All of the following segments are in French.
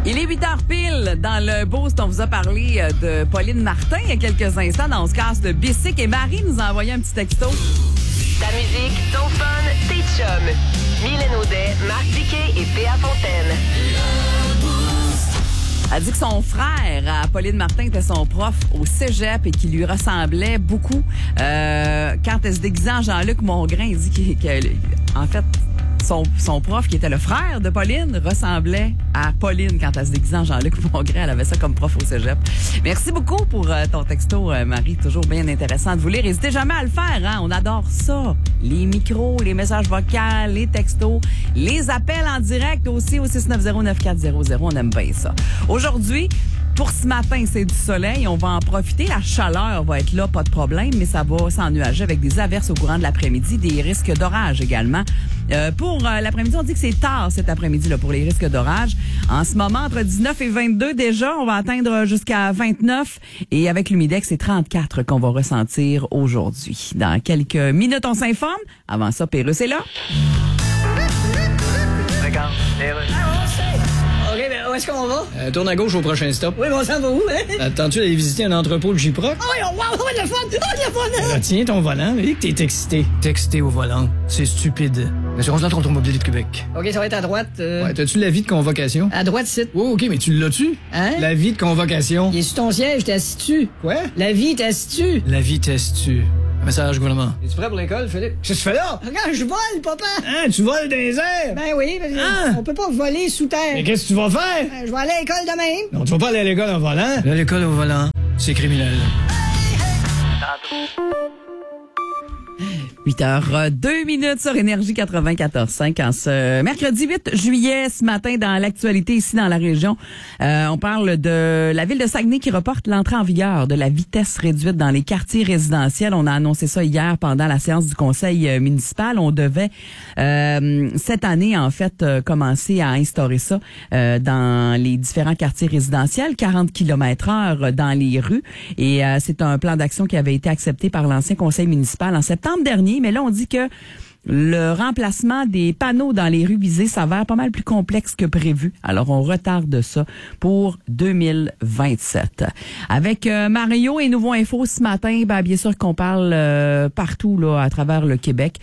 Il est 8h pile dans le Boost. On vous a parlé de Pauline Martin il y a quelques instants dans On se casse de Bicycle. Et Marie nous a envoyé un petit texto. Ta musique, ton fun, tes chums. Mylène Audet, Marc Diquet et P.A. Fontaine. Elle dit que son frère, Pauline Martin, était son prof au cégep et qui lui ressemblait beaucoup. Quand elle se déguisait en Jean-Luc Mongrain, il dit qu'en fait, son prof, qui était le frère de Pauline, ressemblait à Pauline quand elle se déguisait en Jean-Luc Mongrain. Elle avait ça comme prof au cégep. Merci beaucoup pour ton texto, Marie. Toujours bien intéressant de vous lire. N'hésitez jamais à le faire, hein? On adore ça. Les micros, les messages vocaux, les textos, les appels en direct aussi au 690-9400. On aime bien ça. Aujourd'hui, pour ce matin, c'est du soleil. On va en profiter. La chaleur va être là, pas de problème, mais ça va s'ennuager avec des averses au courant de l'après-midi, des risques d'orage également. Pour l'après-midi, on dit que c'est tard cet après-midi là pour les risques d'orage. En ce moment, entre 19 et 22 déjà, on va atteindre jusqu'à 29. Et avec l'humidex, c'est 34 qu'on va ressentir aujourd'hui. Dans quelques minutes, on s'informe. Avant ça, Pérus est là. Regarde, OK, mais où est-ce qu'on va? tourne à gauche au prochain stop. Oui, mais on s'en va où, hein? Attends-tu d'aller visiter un entrepôt de Gyproc? Oh, oui, wow, le fun! Oh, le fun! Alors, tiens ton volant, mais que t'es excité. Texter au volant, c'est stupide. L'assurance de l'Automobile de Québec. OK, ça va être à droite. Ouais, t'as-tu l'avis de convocation? À droite, c'est. Oh, OK, mais tu l'as-tu? Hein? L'avis de convocation. Il est sur ton siège, t'es assis-tu? Quoi? La vie, t'es assis-tu? La vitesse-tu. Message gouvernement. Es-tu prêt pour l'école, Philippe? Qu'est-ce que tu fais là? Regarde, je vole, papa! Hein, tu voles dans les airs? Ben oui, parce que on peut pas voler sous terre. Mais qu'est-ce que tu vas faire? Je vais aller à l'école demain. Non, tu vas pas aller à l'école en volant. À l'école au volant, c'est criminel. 8h02 sur Énergie 94.5 en ce mercredi 8 juillet. Ce matin, dans l'actualité ici dans la région, on parle de la ville de Saguenay qui reporte l'entrée en vigueur de la vitesse réduite dans les quartiers résidentiels. On a annoncé ça hier pendant la séance du conseil municipal. On devait cette année, en fait, commencer à instaurer ça dans les différents quartiers résidentiels, 40 km/h dans les rues. Et c'est un plan d'action qui avait été accepté par l'ancien conseil municipal en septembre dernier. Mais là, on dit que le remplacement des panneaux dans les rues visées s'avère pas mal plus complexe que prévu. Alors, on retarde ça pour 2027. Avec Mario et Nouveau Info ce matin, bien sûr qu'on parle partout là à travers le Québec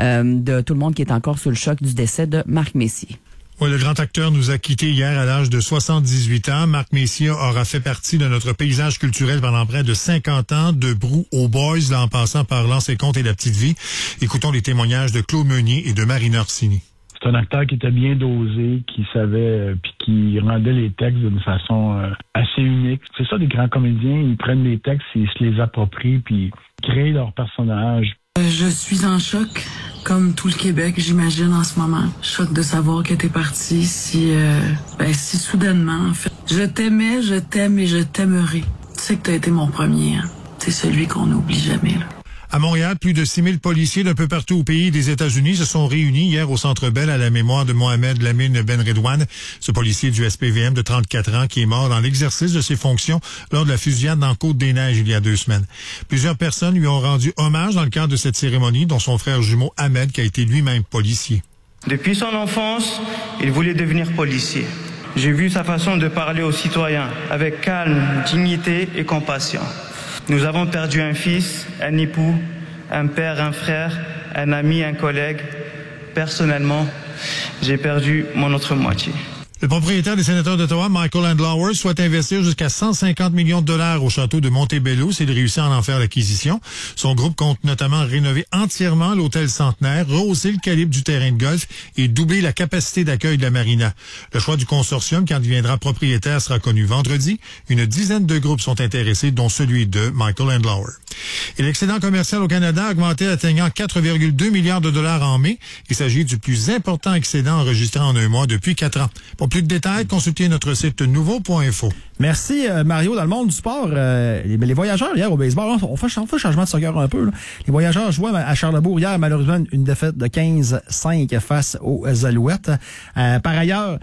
de tout le monde qui est encore sous le choc du décès de Marc Messier. Oui, le grand acteur nous a quittés hier à l'âge de 78 ans. Marc Messier aura fait partie de notre paysage culturel pendant près de 50 ans, de Brou aux Boys, là, en passant par L'Anse et Compte et La Petite Vie. Écoutons les témoignages de Claude Meunier et de Marina Orsini. C'est un acteur qui était bien dosé, qui savait, puis qui rendait les textes d'une façon assez unique. C'est ça, les grands comédiens, ils prennent les textes, ils se les approprient, puis ils créent leur personnage. Je suis en choc, comme tout le Québec, j'imagine, en ce moment. Choc de savoir que t'es parti si soudainement, en fait. Je t'aimais, je t'aime et je t'aimerai. Tu sais que t'as été mon premier, hein. T'es celui qu'on n'oublie jamais, là. À Montréal, plus de 6000 policiers d'un peu partout au pays des États-Unis se sont réunis hier au Centre Bell à la mémoire de Mohamed Lamine Ben Redouane, ce policier du SPVM de 34 ans qui est mort dans l'exercice de ses fonctions lors de la fusillade dans Côte-des-Neiges il y a 2 semaines. Plusieurs personnes lui ont rendu hommage dans le cadre de cette cérémonie, dont son frère jumeau Ahmed, qui a été lui-même policier. Depuis son enfance, il voulait devenir policier. J'ai vu sa façon de parler aux citoyens avec calme, dignité et compassion. Nous avons perdu un fils, un époux, un père, un frère, un ami, un collègue. Personnellement, j'ai perdu mon autre moitié. Le propriétaire des Sénateurs d'Ottawa, Michael Andlauer, souhaite investir jusqu'à 150 millions de dollars au château de Montebello s'il réussit à en faire l'acquisition. Son groupe compte notamment rénover entièrement l'hôtel Centenaire, rehausser le calibre du terrain de golf et doubler la capacité d'accueil de la marina. Le choix du consortium, quand il deviendra propriétaire, sera connu vendredi. Une dizaine de groupes sont intéressés, dont celui de Michael Andlauer. Et l'excédent commercial au Canada a augmenté, atteignant 4,2 milliards de dollars en mai. Il s'agit du plus important excédent enregistré en un mois depuis 4 ans. Pour plus de détails, consultez notre site nouveau.info. Merci Mario. Dans le monde du sport, les voyageurs hier au baseball, on fait changement de soccer un peu, là. Les voyageurs jouaient à Charlebourg hier, malheureusement une défaite de 15-5 face aux Alouettes. Par ailleurs,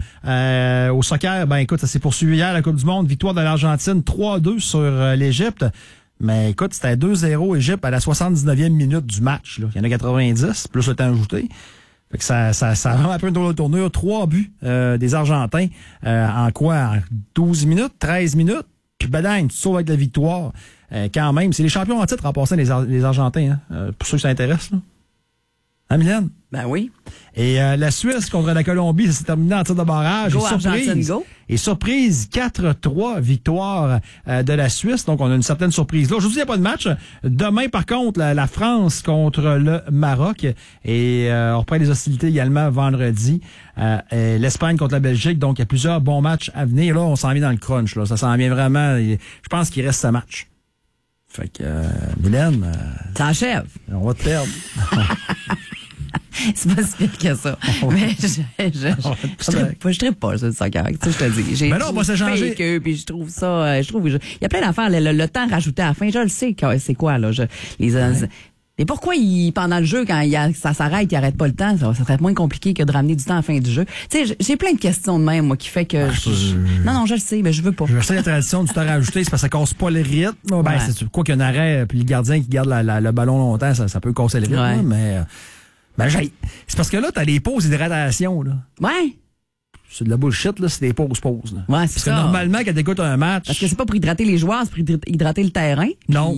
au soccer, écoute, ça s'est poursuivi hier la Coupe du Monde, victoire de l'Argentine 3-2 sur l'Égypte. Mais écoute, c'était 2-0 Égypte à la 79e minute du match, là. Il y en a 90, plus le temps ajouté. Fait que ça a vraiment un peu une drôle de tournure. 3 buts des Argentins en 12 minutes, 13 minutes. Puis badang, tu sauves avec la victoire. Quand même, c'est les champions en titre en passant les Argentins. Pour ceux qui s'intéressent. Là. Hein, Mylène? Ben oui. Et la Suisse contre la Colombie, ça s'est terminé en tir de barrage. Go Argentine, go. Et surprise, 4-3 victoire de la Suisse. Donc, on a une certaine surprise là. Aujourd'hui, il n'y a pas de match. Demain, par contre, la France contre le Maroc. Et on reprend les hostilités également vendredi. L'Espagne contre la Belgique. Donc, il y a plusieurs bons matchs à venir. Là, on s'en vient dans le crunch. Là. Ça s'en vient vraiment. Je pense qu'il reste ce match. Fait que, Mylène... T'achèves. On va te perdre. C'est pas si pire que ça. Mais je trippe pas sur le soccer. Tu sais, je te dis. Mais non, moi, c'est changé. Puis je trouve ça, il y a plein d'affaires. Le temps rajouté à la fin, je le sais, c'est quoi, là. Mais pourquoi pendant le jeu, quand ça s'arrête, il arrête pas le temps, ça serait moins compliqué que de ramener du temps à la fin du jeu. Tu sais, j'ai plein de questions de même, moi, qui fait que Non, je le sais, mais je veux pas. Je sais la tradition du temps rajouté, c'est parce que ça casse pas le rythme. Ben, c'est quoi qu'il y a un arrêt, puis le gardien qui garde le ballon longtemps, ça peut casser le rythme, là, mais c'est parce que là, t'as des pauses d'hydratation, là. Ouais. C'est de la bullshit, là, c'est des pauses, là. Ouais, c'est ça. Parce que normalement, quand t'écoutes un match... Parce que c'est pas pour hydrater les joueurs, c'est pour hydrater le terrain. Non.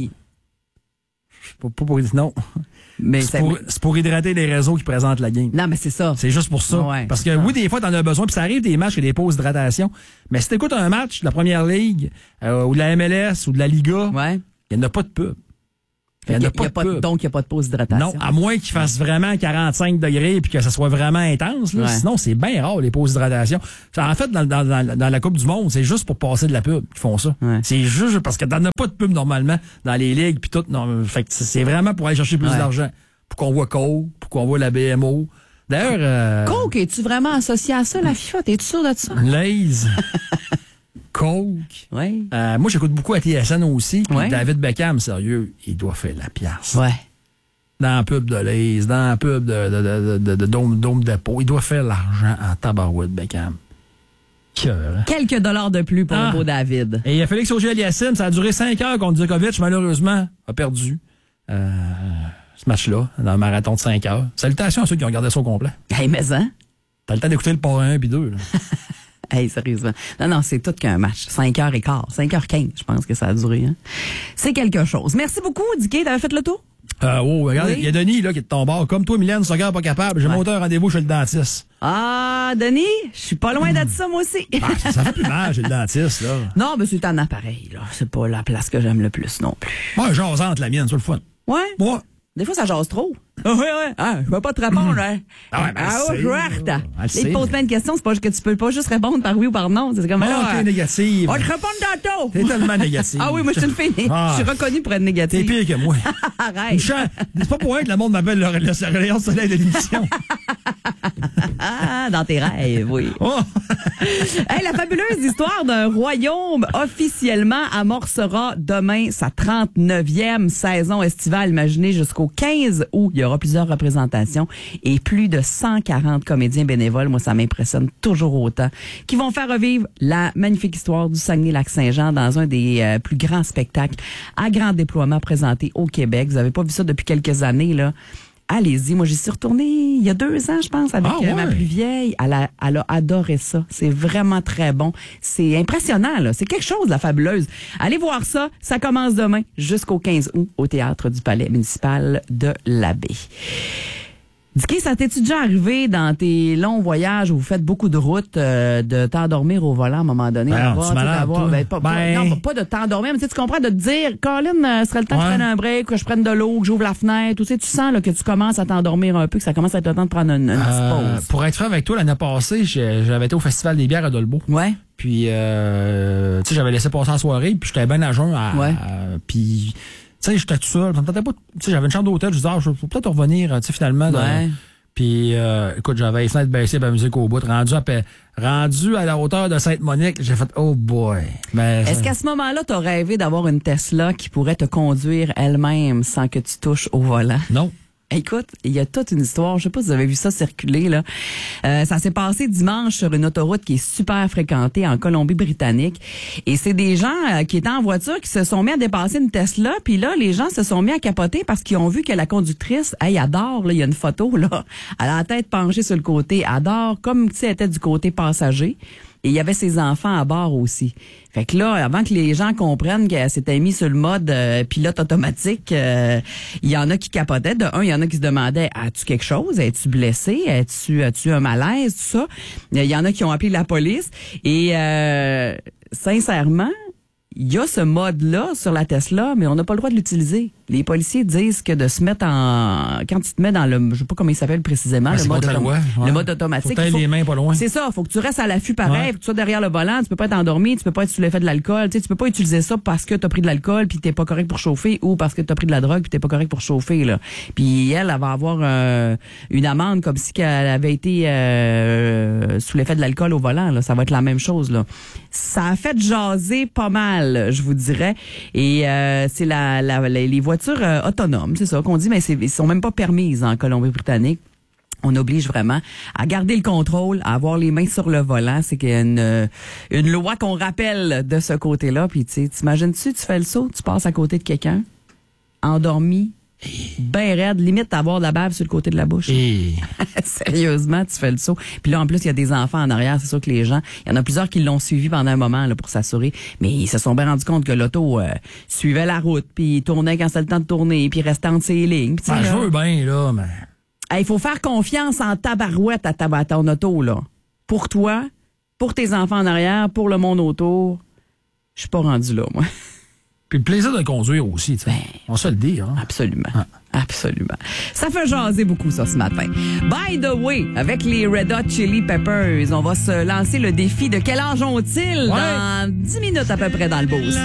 Non. Mais c'est pour hydrater les réseaux qui présentent la game. Non, mais c'est ça. C'est juste pour ça. Ouais, parce que oui, des fois, t'en as besoin, puis ça arrive des matchs et des pauses d'hydratation. Mais si t'écoutes un match de la Première Ligue, ou de la MLS, ou de la Liga, il n'y en a pas de pub. Donc, il n'y a pas de pause d'hydratation. Non, à moins qu'il fasse vraiment 45 degrés et que ça soit vraiment intense. Là. Sinon, c'est bien rare, les pauses d'hydratation. En fait, dans la Coupe du Monde, c'est juste pour passer de la pub qu'ils font ça. Ouais. C'est juste parce que t'en as pas de pub normalement dans les ligues puis tout. Non, fait que c'est vraiment pour aller chercher plus d'argent. Pour qu'on voit Coke, pour qu'on voit la BMO. D'ailleurs... Coke, es-tu vraiment associé à ça, la FIFA? T'es-tu sûr de ça? Lays. Coke. Oui. Moi, j'écoute beaucoup à TSN aussi. David Beckham, sérieux, il doit faire la pièce. Ouais. Dans la pub de Lays, dans la pub de Dôme Dépôt, il doit faire l'argent en tabarouette, Beckham. Cœur. Quelques dollars de plus pour le beau David. Et Félix Auger-Aliassime, ça a duré 5 heures contre Djokovic, malheureusement, a perdu ce match-là, dans le marathon de 5 heures. Salutations à ceux qui ont regardé ça au complet. Hey, mais hein? T'as le temps d'écouter le part 1 puis 2, là. Hey, sérieusement. Non, c'est tout qu'un match. 5h15. 5h15, je pense que ça a duré. Hein? C'est quelque chose. Merci beaucoup, Dicky. T'avais fait le tour? Regarde, il y a Denis là, qui est de ton bord. Comme toi, Mylène, soccer pas capable. J'ai monté un rendez-vous chez le dentiste. Ah, Denis, je suis pas loin d'être ça, moi aussi. Ça fait plus mal chez le dentiste, là. Non, mais c'est un appareil, là. C'est pas la place que j'aime le plus non plus. Moi, jasante la mienne, c'est le fun. Ouais? Moi. Des fois, ça jase trop. Ouais. Ah, je vais pas te répondre, hein. Il te pose plein de questions, c'est pas que tu peux pas juste répondre par oui ou par non. C'est comme t'es négative. On te répond tantôt. T'es tellement négative. Ah oui, moi, je suis une fille. Je suis reconnue pour être négative. T'es pire que moi. Arrête. C'est pas pour rien que le monde m'appelle le rayon de soleil de l'émission. Dans tes rêves, oui. Oh. Hey, la fabuleuse histoire d'un royaume officiellement amorcera demain sa 39e saison estivale. Imaginez jusqu'au 15 août. Il y aura plusieurs représentations et plus de 140 comédiens bénévoles. Moi, ça m'impressionne toujours autant. Qui vont faire revivre la magnifique histoire du Saguenay-Lac-Saint-Jean dans un des plus grands spectacles à grand déploiement présentés au Québec. Vous avez pas vu ça depuis quelques années, là. Allez-y. Moi, j'y suis retournée il y a 2 ans, je pense, avec ma plus vieille. Elle a adoré ça. C'est vraiment très bon. C'est impressionnant, là. C'est quelque chose, la fabuleuse. Allez voir ça. Ça commence demain jusqu'au 15 août au Théâtre du Palais municipal de l'Abbé. Dicky, ça t'es-tu déjà arrivé dans tes longs voyages où vous faites beaucoup de routes de t'endormir au volant à un moment donné? Non, pas de t'endormir, mais tu comprends, de te dire, Colin, ce serait le temps que je prenne un break, que je prenne de l'eau, que j'ouvre la fenêtre. Tu sais, là, que tu commences à t'endormir un peu, que ça commence à être le temps de prendre une petite pause. Pour être franc avec toi, l'année passée, j'avais été au Festival des bières à Dolbeau. Ouais. Puis, tu sais, j'avais laissé passer la soirée, puis j'étais bien à jeun. Puis... Tu sais, j'étais tout seul. J'avais une chambre d'hôtel. Je disais, je vais peut-être revenir, tu sais, finalement. Ouais. Puis, écoute, j'avais les fenêtres baissées, la musique au bout. Rendu à la hauteur de Sainte-Monique, j'ai fait, oh boy. Mais, est-ce qu'à ce moment-là, t'as rêvé d'avoir une Tesla qui pourrait te conduire elle-même sans que tu touches au volant? Non. Écoute, il y a toute une histoire. Je sais pas si vous avez vu ça circuler, là. Ça s'est passé dimanche sur une autoroute qui est super fréquentée en Colombie-Britannique. Et c'est des gens qui étaient en voiture qui se sont mis à dépasser une Tesla. Puis là, les gens se sont mis à capoter parce qu'ils ont vu que la conductrice, elle adore, là, il y a une photo, là. Elle a la tête penchée sur le côté. Elle adore, comme si elle était du côté passager. Et il y avait ses enfants à bord aussi. Fait que là, avant que les gens comprennent qu'elle s'était mis sur le mode pilote automatique, il y en a qui capotaient. De un, il y en a qui se demandaient, as-tu quelque chose? Es-tu blessé? As-tu un malaise? Tout ça. Il y en a qui ont appelé la police. Et sincèrement, il y a ce mode-là sur la Tesla, mais on n'a pas le droit de l'utiliser. Les policiers disent que de se mettre quand tu te mets dans le, je sais pas comment il s'appelle précisément, le mode automatique. Faut que les mains pas loin. C'est ça. Faut que tu restes à l'affût pareil. Faut que tu sois derrière le volant. Tu peux pas être endormi. Tu peux pas être sous l'effet de l'alcool. Tu sais, tu peux pas utiliser ça parce que t'as pris de l'alcool puis t'es pas correct pour chauffer ou parce que t'as pris de la drogue puis t'es pas correct pour chauffer, là. Puis elle va avoir une amende comme si elle avait été sous l'effet de l'alcool au volant, là. Ça va être la même chose, là. Ça a fait jaser pas mal, je vous dirais. Et c'est les voitures autonomes, c'est ça qu'on dit, mais ils sont même pas permises en Colombie-Britannique. On oblige vraiment à garder le contrôle, à avoir les mains sur le volant. C'est qu'il y a une loi qu'on rappelle de ce côté-là. Puis tu sais, t'imagines-tu, tu fais le saut, tu passes à côté de quelqu'un, endormi, ben raide, limite à avoir de la bave sur le côté de la bouche. Sérieusement, tu fais le saut. Puis là, en plus, il y a des enfants en arrière. C'est sûr que les gens, il y en a plusieurs qui l'ont suivi pendant un moment là, pour s'assurer. Mais ils se sont bien rendus compte que l'auto suivait la route, puis il tournait quand c'était le temps de tourner, puis il restait entre ses lignes. Je veux bien, là, mais... Il faut faire confiance en tabarouette à ton auto, là. Pour toi, pour tes enfants en arrière, pour le monde autour. Je suis pas rendu là, moi. Puis le plaisir de conduire aussi, tu sais. On se le dit, hein? Absolument. Absolument. Ça fait jaser beaucoup, ça, ce matin. By the way, avec les Red Hot Chili Peppers, on va se lancer le défi de quel âge ont-ils dans 10 minutes à peu près dans le boost.